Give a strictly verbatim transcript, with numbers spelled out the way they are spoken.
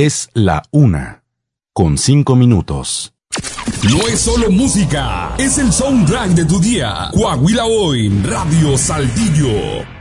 Es la una, con cinco minutos. No es solo música, es el soundtrack de tu día. Coahuila Hoy, Radio Saltillo.